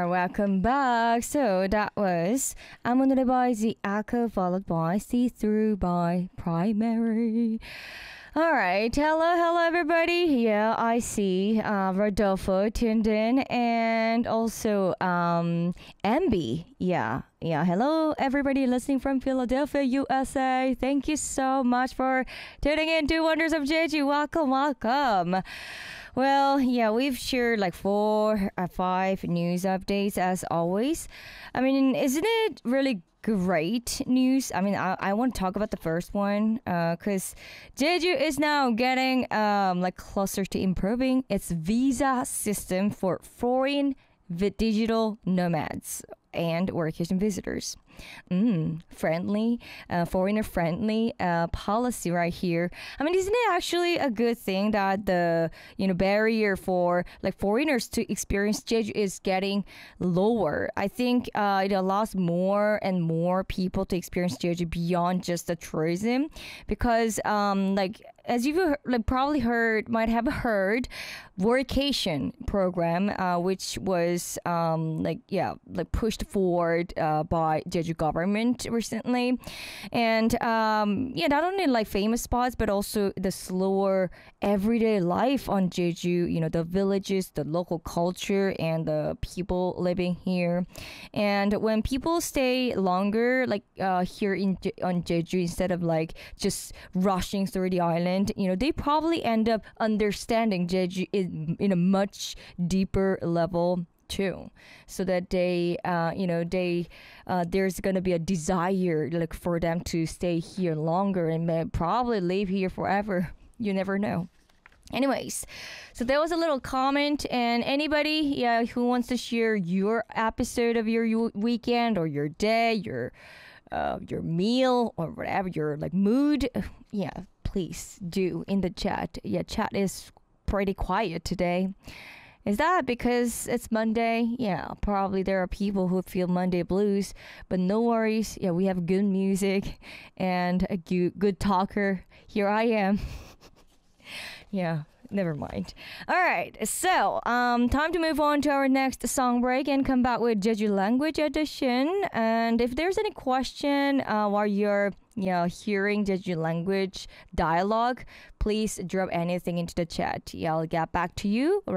welcome back. So that was Amunre by the Echo followed by See Through by Primary. All right, hello everybody. Yeah, I see Rodolfo tuned in and also MB. Yeah, hello everybody listening from Philadelphia, USA. Thank you so much for tuning in to Wonders of Jeju. Welcome. Well, yeah, we've shared like four or five news updates as always. I mean, isn't it really great news? I mean, I want to talk about the first one because Jeju is now getting like closer to improving its visa system for foreign digital nomads and workation visitors. Friendly, foreigner friendly policy right here. I mean, isn't it actually a good thing that the barrier for like foreigners to experience Jeju is getting lower? I think it allows more and more people to experience Jeju beyond just the tourism, because like as you've like probably might have heard, workation program, which was like pushed forward by Jeju government recently, and yeah, not only like famous spots but also the slower everyday life on Jeju. The villages, the local culture, and the people living here. And when people stay longer, like here on Jeju, instead of like just rushing through the island, they probably end up understanding Jeju in a much deeper level too, so that there's gonna be a desire like for them to stay here longer and may probably live here forever. You never know. Anyways, so there was a little comment, and anybody, yeah, who wants to share your episode of your weekend or your day, your meal or whatever, your like mood, yeah, please do in the chat. Yeah, chat is pretty quiet today. Is that because it's Monday? Yeah, probably there are people who feel Monday blues, but no worries. Yeah, we have good music and a good talker. Here I am. Yeah, never mind. All right, so time to move on to our next song break and come back with Jeju Language Edition. And if there's any question while you're hearing Jeju Language dialogue, please drop anything into the chat. Yeah, I'll get back to you